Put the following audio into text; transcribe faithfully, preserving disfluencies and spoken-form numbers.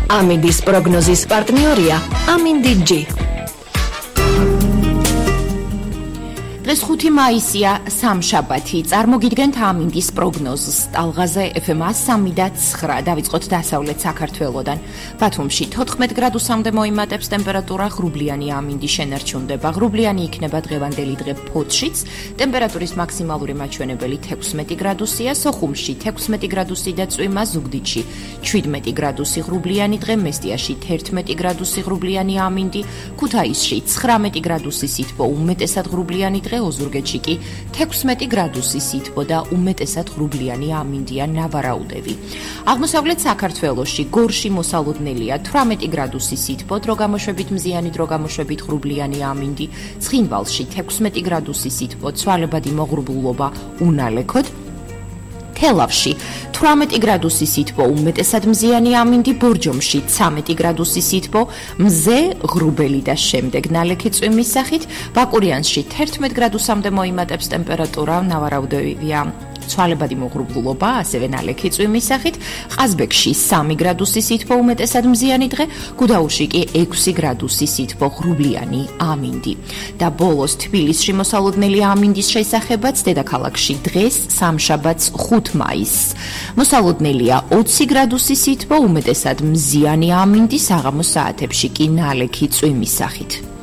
ამინდის პროგნოზის პარტნიორია ამინდი ჯი. დღეს ხუთი მაისია, სამშაბათი. წარმოგიდგენთ ამინდის პროგნოზს ტალღაზე ეფ ემ სამი და ცხრა. დავიწყოთ დასავლეთ საქართველოდან. ბათუმში თოთხმეტ გრადუსამდე მოიმატებს ტემპერატურა, ღრუბლიანი ამინდი შენარჩუნდება. ღრუბლიანი იქნება დღევანდელი დღე ფოთშიც. ტემპერატურის მაქსიმალური მაჩვენებელი თექვსმეტი გრადუსია, სოხუმში თექვსმეტი გრადუსი და წვიმა, ზუგდიდში შვიდმეტი გრადუსი ღრუბლიანი დღე, მესტიაში თერთმეტი გრადუსი ღრუბლიანი ამინდი, ქუთაისში ცხრამეტი გრადუსი სითბო, უმეტესად ღრუბლიანი დღე, ოზურგეთში კი თექვსმეტი გრადუსი სითბო და უმეტესად ღრუბლიანი ამინდია, ნავარაუდევი. აღმოსავლეთ საქართველოში გორში მოსალოდნელია თვრამეტი გრადუსი სითბო, დროგამოშვებით მზიანი, დროგამოშვებით ღრუბლიანი ამინდი, ცხინვალში თექვსმეტი გრადუსი სითბო, ცვალებადი მოღრუბლულობა უნალექოდ. თელავში თვრამეტი გრადუსი სითბო, უმეტესად მზიანი ამინდი, ბორჯომში ცამეტი გრადუსი სითბო, მზე, ღრუბელი და შემდეგ ნალექი წვიმის სახით, ბაკურიანსში თერთმეტ გრადუსამდე მოიმატებს ტემპერატურა, ნავარაუდევია ცვალებადი მოღრუბლულობა, ასევე ნალექი წვიმის სახით, ყაზბეგში სამი გრადუსი სითბო, უმეტესად მზიანი დღე, გუდაუთში კი ექვსი გრადუსი სითბო, ღრუბლიანი ამინდი. და ბოლოს თბილისში მოსალოდნელი ამინდის შესახებაც, დედაქალაქში დღეს სამშაბათს ხუთი მაისს მოსალოდნელია ოცი გრადუსი სითბო, უმეტესად მზიანი ამინდი, საღამოს საათებში კი ნალექი წვიმის სახით.